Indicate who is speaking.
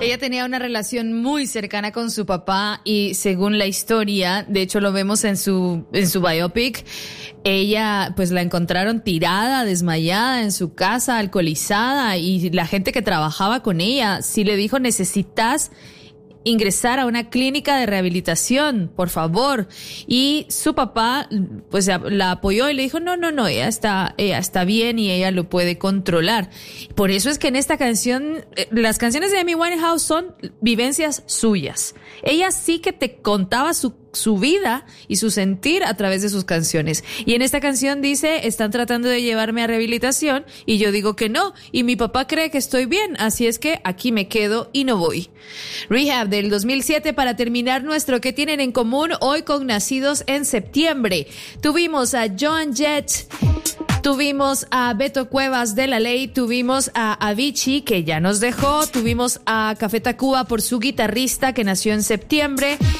Speaker 1: Ella tenía una relación muy cercana con su papá y según la historia, de hecho lo vemos en su biopic, ella pues la encontraron tirada, desmayada en su casa, alcoholizada, y la gente que trabajaba con ella sí le dijo: necesitas ingresar a una clínica de rehabilitación, por favor. Y su papá pues la apoyó y le dijo: no, ella está bien y ella lo puede controlar. Por eso es que en esta canción, las canciones de Amy Winehouse son vivencias suyas. Ella sí que te contaba su vida y su sentir a través de sus canciones. Y en esta canción dice: están tratando de llevarme a rehabilitación y yo digo que no, y mi papá cree que estoy bien, así es que aquí me quedo y no voy. Rehab del 2007 para terminar nuestro ¿Qué tienen en común? Hoy con nacidos en septiembre. Tuvimos a Joan Jett, tuvimos a Beto Cuevas de La Ley, tuvimos a Avicii, que ya nos dejó, tuvimos a Café Tacuba por su guitarrista que nació en septiembre.